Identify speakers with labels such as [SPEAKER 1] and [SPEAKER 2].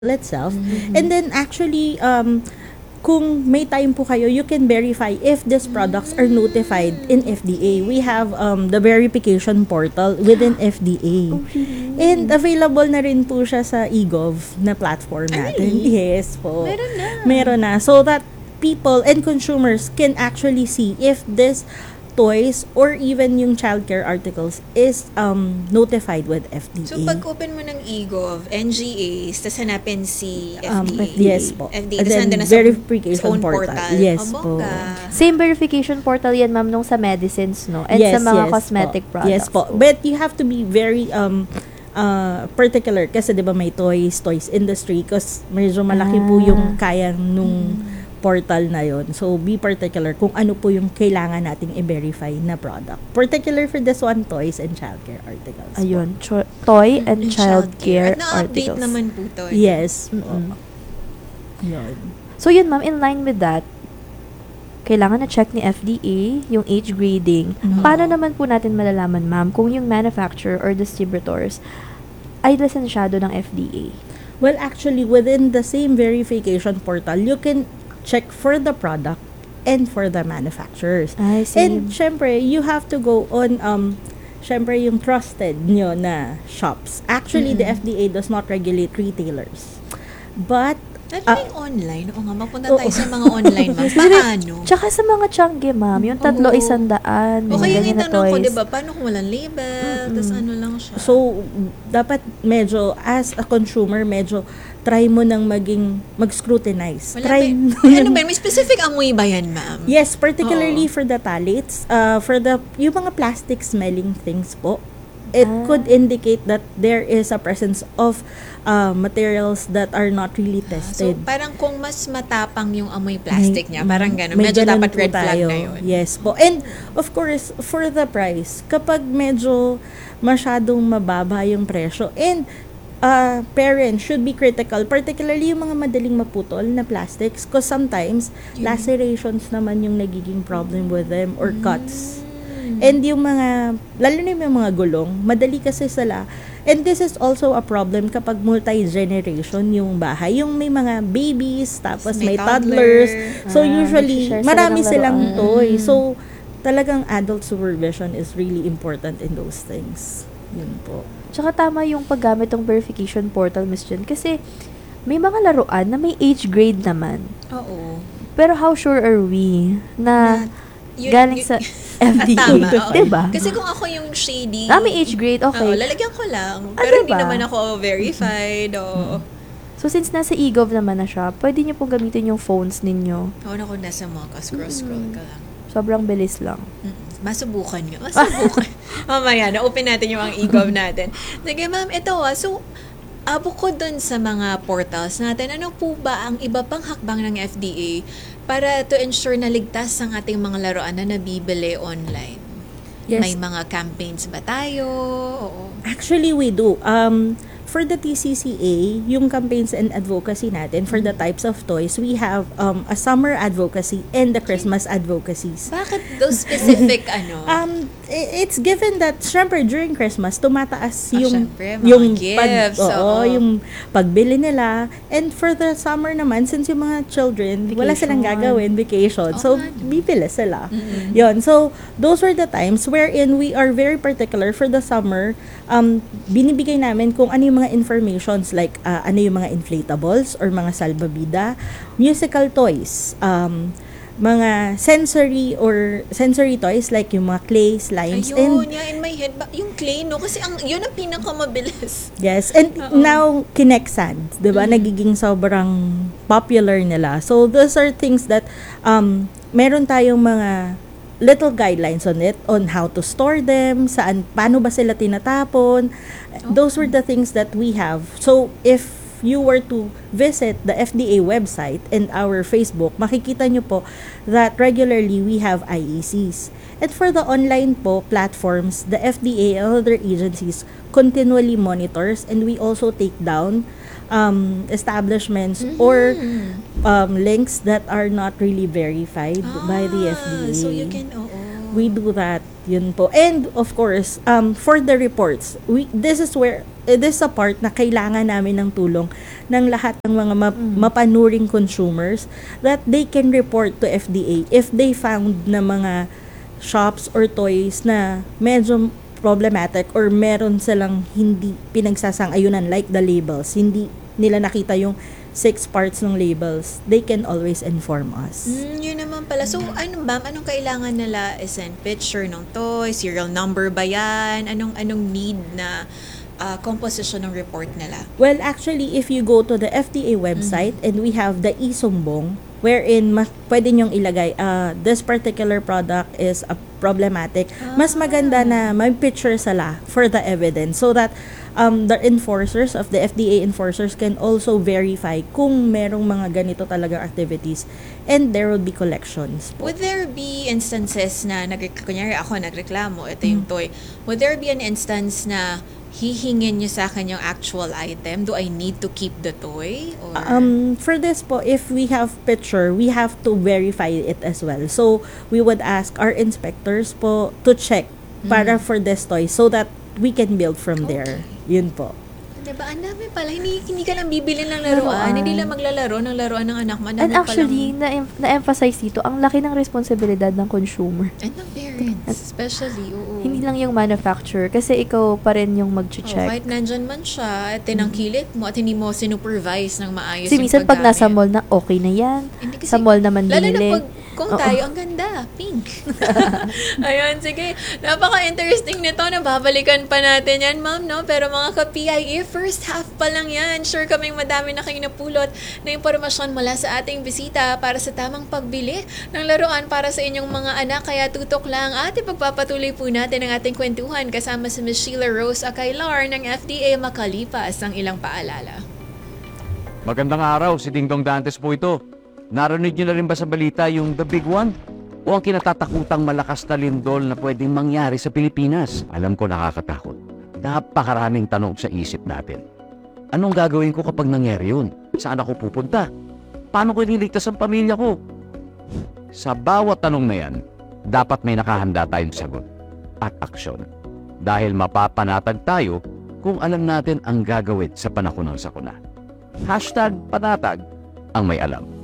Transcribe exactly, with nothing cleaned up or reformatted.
[SPEAKER 1] itself. And then actually, um, kung may time po kayo, you can verify if these products are notified in F D A. We have um, the verification portal within F D A. And available na rin po siya sa eGov na platform natin.
[SPEAKER 2] Really?
[SPEAKER 1] Yes po.
[SPEAKER 2] Meron na.
[SPEAKER 1] Meron na. So that people and consumers can actually see if this toys or even yung childcare articles is um notified with F D A.
[SPEAKER 2] So, pag open mo ng eGov, N G As, tapos hanapin si
[SPEAKER 1] Um,
[SPEAKER 2] F D A.
[SPEAKER 1] yes po.
[SPEAKER 2] F D A,
[SPEAKER 1] And
[SPEAKER 2] tapos
[SPEAKER 1] then
[SPEAKER 2] nandun na sa
[SPEAKER 1] verification
[SPEAKER 2] own
[SPEAKER 1] portal.
[SPEAKER 2] portal.
[SPEAKER 1] Yes
[SPEAKER 2] Oh,
[SPEAKER 1] po.
[SPEAKER 2] bongga.
[SPEAKER 3] Same verification portal yan, ma'am, nung sa medicines, no? And
[SPEAKER 1] Yes,
[SPEAKER 3] sa mga
[SPEAKER 1] yes
[SPEAKER 3] cosmetic
[SPEAKER 1] po.
[SPEAKER 3] products.
[SPEAKER 1] Yes po. But you have to be very um uh, particular kasi 'di ba may toys, toys industry kasi medyo malaki po
[SPEAKER 3] Ah.
[SPEAKER 1] yung kayang nung portal na yon. So be particular kung ano po yung kailangan nating i-verify na product. Particular for this one, toys and childcare articles. po.
[SPEAKER 3] Ayun, cho- toy and
[SPEAKER 2] And
[SPEAKER 3] childcare
[SPEAKER 2] At na-update
[SPEAKER 3] articles.
[SPEAKER 2] naman po to.
[SPEAKER 1] Yes. po.
[SPEAKER 3] Mm-mm.
[SPEAKER 1] Yun.
[SPEAKER 3] So yun, ma'am, in line with that, kailangan na check ni F D A yung age grading.
[SPEAKER 1] Mhm.
[SPEAKER 3] Paano naman po natin malalaman, ma'am, kung yung manufacturer or distributors ay lisensyado ng F D A?
[SPEAKER 1] Well, actually, within the same verification portal, you can check for the product and for the manufacturers.
[SPEAKER 3] Ay,
[SPEAKER 1] And
[SPEAKER 3] same.
[SPEAKER 1] syempre, you have to go on um syempre yung trusted nyo na shops. Actually, the F D A does not regulate retailers. But
[SPEAKER 2] At
[SPEAKER 1] Ah.
[SPEAKER 2] may online. Oo nga, mapunta
[SPEAKER 1] Oo.
[SPEAKER 2] tayo sa mga online, ma'am. Paano?
[SPEAKER 3] Tsaka sa mga Changi, ma'am, yung tatlo
[SPEAKER 2] Oo.
[SPEAKER 3] isandaan,
[SPEAKER 2] O
[SPEAKER 3] mga
[SPEAKER 2] kaya
[SPEAKER 3] ganyan
[SPEAKER 2] yung
[SPEAKER 3] na
[SPEAKER 2] tanong ko,
[SPEAKER 3] toys.
[SPEAKER 2] di ba, paano kung walang label, tapos ano lang siya?
[SPEAKER 1] so dapat medyo as a consumer, medyo try mo nang maging mag-scrutinize.
[SPEAKER 2] Wala
[SPEAKER 1] Try
[SPEAKER 2] ba- ano ba, may specific amoy ba yan, ma'am?
[SPEAKER 1] Yes, particularly
[SPEAKER 2] Oo.
[SPEAKER 1] for the phthalates, uh, for the yung mga plastic smelling things po, it
[SPEAKER 3] Ah.
[SPEAKER 1] could indicate that there is a presence of uh, materials that are not really
[SPEAKER 2] So,
[SPEAKER 1] tested.
[SPEAKER 2] parang kung mas matapang yung amoy plastic
[SPEAKER 1] May-
[SPEAKER 2] niya, parang gano'n.
[SPEAKER 1] may
[SPEAKER 2] Medyo
[SPEAKER 1] ganun
[SPEAKER 2] dapat
[SPEAKER 1] po
[SPEAKER 2] red flag
[SPEAKER 1] tayo.
[SPEAKER 2] na yun.
[SPEAKER 1] Yes po. And of course, for the price, kapag medyo masyadong mababa yung presyo, and uh, parents should be critical, particularly yung mga madaling maputol na plastics, because sometimes lacerations naman yung nagiging problem with them or cuts. And yung mga, lalo na yung mga gulong, madali kasi sila. And this is also a problem kapag multi-generation yung bahay. Yung may mga babies, tapos may,
[SPEAKER 2] May
[SPEAKER 1] toddlers.
[SPEAKER 2] toddler.
[SPEAKER 1] So
[SPEAKER 3] Ah,
[SPEAKER 1] usually,
[SPEAKER 3] nagsishare sila
[SPEAKER 1] marami
[SPEAKER 3] ng
[SPEAKER 1] silang
[SPEAKER 3] laruan.
[SPEAKER 1] toy. So talagang adult supervision is really important in those things. Yun po.
[SPEAKER 3] Tsaka tama yung paggamit ng verification portal, Miss Jen. Kasi may mga laruan na may age grade naman.
[SPEAKER 2] Oo.
[SPEAKER 3] Pero how sure are we na,
[SPEAKER 2] Yun-
[SPEAKER 3] galing
[SPEAKER 2] yun-
[SPEAKER 3] sa F D A?
[SPEAKER 2] Tama, oo.
[SPEAKER 3] Diba?
[SPEAKER 2] Kasi kung ako yung shady...
[SPEAKER 3] Ah, may age grade, okay.
[SPEAKER 2] Oo, lalagyan ko lang.
[SPEAKER 3] Ah,
[SPEAKER 2] Pero hindi
[SPEAKER 3] diba?
[SPEAKER 2] naman ako verified. Oo.
[SPEAKER 3] So, since nasa eGov naman na siya, pwede niyo pong gamitin yung phones ninyo.
[SPEAKER 2] Oo, na kung nasa mga ka-scroll-scroll ka lang.
[SPEAKER 3] Sobrang bilis lang.
[SPEAKER 2] Mm, Masubukan nyo. Masubukan. Mamaya, na-open natin yung ang eGov natin. Sige, ma'am, ito ah. So, ah, bukod dun sa mga portals natin, ano po ba ang iba pang hakbang ng F D A para to ensure na ligtas ang ating mga laruan na nabibili online?
[SPEAKER 1] Yes.
[SPEAKER 2] May mga campaigns ba tayo? Oo.
[SPEAKER 1] Actually, we do. Um, for the T C C A, yung campaigns and advocacy natin, for the types of toys, we have um, a summer advocacy and the Christmas advocacies.
[SPEAKER 2] Bakit those specific ano?
[SPEAKER 1] Um, i- it's given that, syempre, during Christmas, tumataas
[SPEAKER 2] Ah,
[SPEAKER 1] yung,
[SPEAKER 2] syempre, mga
[SPEAKER 1] yung
[SPEAKER 2] gifts,
[SPEAKER 1] oo,
[SPEAKER 2] oo.
[SPEAKER 1] yung pagbili nila. And for the summer naman, since yung mga children, wala silang
[SPEAKER 3] Vacation.
[SPEAKER 1] gagawin, vacation.
[SPEAKER 2] Oo
[SPEAKER 1] So,
[SPEAKER 2] nga, no.
[SPEAKER 1] bibili sila. Yon. So, those were the times wherein we are very particular for the summer. Um, binibigay namin kung ano yung mga informations like uh, ano yung mga inflatables or mga salbabida, musical toys, um, mga sensory or sensory toys like yung mga clay, slimes,
[SPEAKER 2] Ayun,
[SPEAKER 1] and
[SPEAKER 2] yeah, in my head. Ba, yung clay, no? Kasi ang, yun ang pinakamabilis.
[SPEAKER 1] yes, and
[SPEAKER 2] Oo.
[SPEAKER 1] now Kinect Sand, 'di ba? Nagiging sobrang popular nila. So those are things that um meron tayong mga little guidelines on it, on how to store them, saan, paano ba sila tinatapon. Those were the things that we have. So, if you were to visit the F D A website and our Facebook, makikita nyo po that regularly we have I E Cs. And for the online po platforms, the F D A and other agencies continually monitors, and we also take down um, establishments or um, links that are not really verified by the F D A.
[SPEAKER 2] Ah, so you can, oo.
[SPEAKER 1] We do that. Yun po. And of course, um, for the reports, we this is where, eh, this is a part na kailangan namin ng tulong ng lahat ng mga map- mapanuring consumers that they can report to F D A if they found na mga shops or toys na medyo problematic or meron silang hindi pinagsasang-ayunan like the labels. Hindi nila nakita yung six parts ng labels, they can always inform us.
[SPEAKER 2] Mm, yun naman pala. So, ano ma'am, anong kailangan nila? Isend picture ng toy, serial number ba yan? Anong, anong need na uh, composition ng report nila?
[SPEAKER 1] Well, actually, if you go to the F D A website mm-hmm. and we have the e-sumbong, wherein mas, pwede nyong ilagay, uh, this particular product is a problematic, ah. mas maganda na may picture sila for the evidence so that um, the enforcers of the F D A enforcers can also verify kung merong mga ganito talaga activities and there will be collections po.
[SPEAKER 2] Would there be instances na, nag, kunyari ako nagreklamo, ito yung toy, would there be an instance na hihingin nyo sa akin yung actual item? Do I need to keep the toy? Or?
[SPEAKER 1] Um, for this po, if we have picture, we have to verify it as well. So, we would ask our inspectors po to check para
[SPEAKER 2] Mm.
[SPEAKER 1] for this toy so that we can build from there. Yun po.
[SPEAKER 2] Diba, ang dami pala. Hindi, hindi ka lang bibili ng laruan.
[SPEAKER 3] Laruan.
[SPEAKER 2] Hindi lang maglalaro ng laruan ng anak mo. Ang dami
[SPEAKER 3] And actually,
[SPEAKER 2] palang-
[SPEAKER 3] na- na-emphasize dito, ang laki ng responsibilidad ng consumer.
[SPEAKER 2] And ng parents, especially. Oo.
[SPEAKER 3] Hindi lang yung manufacturer. Kasi ikaw pa rin yung
[SPEAKER 2] Oh,
[SPEAKER 3] mag-check.
[SPEAKER 2] kahit nandyan man siya, at tinangkilit mo, at hindi mo sinupervise ng maayos
[SPEAKER 3] Kasi
[SPEAKER 2] yung
[SPEAKER 3] minsan pag
[SPEAKER 2] paggamit.
[SPEAKER 3] nasa mall na, okay na yan.
[SPEAKER 2] Hindi kasi-
[SPEAKER 3] Sa mall naman
[SPEAKER 2] Lalo na
[SPEAKER 3] binili.
[SPEAKER 2] pag kung tayo, ang ganda, pink. Ayun, sige. Napaka-interesting nito. Nababalikan pa natin yan, ma'am, no? Pero mga ka-P I A, first half pa lang yan. Sure kaming madami na kayong napulot na impormasyon mula sa ating bisita para sa tamang pagbili ng laruan para sa inyong mga anak. Kaya tutok lang at ipagpapatuloy po natin ang ating kwentuhan kasama si Miz Sheila Rose Acailar ng F D A makalipas ang ilang paalala.
[SPEAKER 4] Magandang araw, si Ding Dong Dantes po ito. Narinig niyo na rin ba sa balita yung The Big One? O ang kinatatakutang malakas na lindol na pwedeng mangyari sa Pilipinas? Alam ko nakakatakot. Napakaraming tanong sa isip natin. Anong gagawin ko kapag nangyari yun? Saan ako pupunta? Paano ko ililigtas ang pamilya ko? Sa bawat tanong na yan, dapat may nakahanda tayong sagot at aksyon. Dahil mapapanatag tayo kung alam natin ang gagawin sa panahon ng sakuna. Hashtag panatag ang may alam.